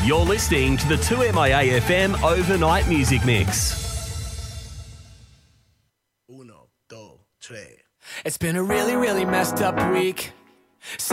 You're listening to the 2MIA FM Overnight Music Mix. Uno, dos, tres. It's been a really, really messed up week.